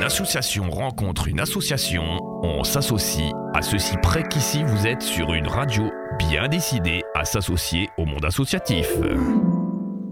association rencontre une association, on s'associe à ceci près qu'ici vous êtes sur une radio bien décidée à s'associer au monde associatif.